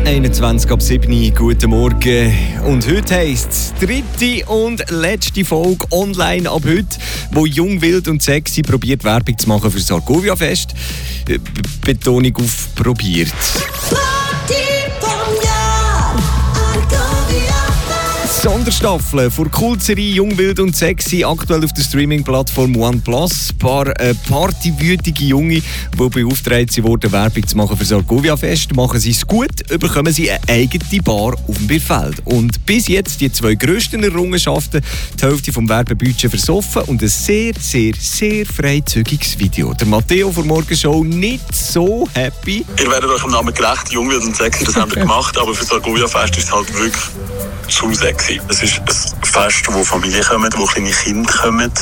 21 ab 7 guten Morgen. Und heute heisst es dritte und letzte Folge online ab heute, wo Jung, Wild und Sexy probiert Werbung zu machen für das Argovia-Fest. Betonung auf probiert. Sonderstaffel von Kultserie Jung, Wild und Sexy, aktuell auf der Streaming-Plattform OnePlus. Ein paar partywütige Junge, die beauftragt wurden, Werbung zu machen für das Argovia-Fest. Machen sie es gut, bekommen sie eine eigene Bar auf dem Bierfeld. Und bis jetzt die zwei grössten Errungenschaften, die Hälfte vom Werbebudget versoffen und ein sehr, sehr, sehr freizügiges Video. Der Matteo von Morgenshow nicht so happy. Ihr werdet euch im Namen gerecht, Jung, Wild und Sexy, das haben wir gemacht, aber für das Argovia-Fest ist es halt wirklich zu sexy. Es ist ein Fest, wo Familien kommen, wo kleine Kinder kommen.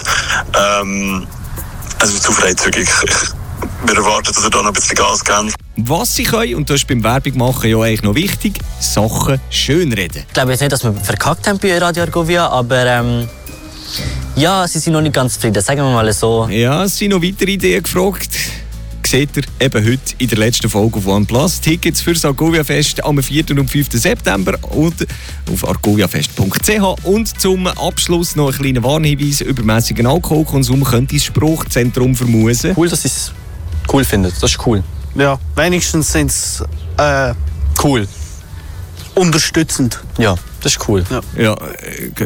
Es ist zu freizügig. Wir erwarten, dass wir da noch ein bisschen Gas geben. Was sie können, und das ist beim Werbung machen ja eigentlich noch wichtig, Sachen schönreden. Ich glaube jetzt nicht, dass wir verkackt haben bei Radio Argovia, aber ja, sie sind noch nicht ganz zufrieden, sagen wir mal so. Ja, es sind noch weitere Ideen gefragt. Seht ihr eben heute in der letzten Folge auf OnePlus. Tickets für das Argovia-Fest am 4. und 5. September und auf argoviafest.ch. Und zum Abschluss noch ein kleiner Warnhinweis: übermäßigen Alkoholkonsum könnte das Spruchzentrum vermusen. Cool, dass ihr es cool findet. Das ist cool. Ja, wenigstens sind es cool. Unterstützend. Ja, das ist cool. Ja,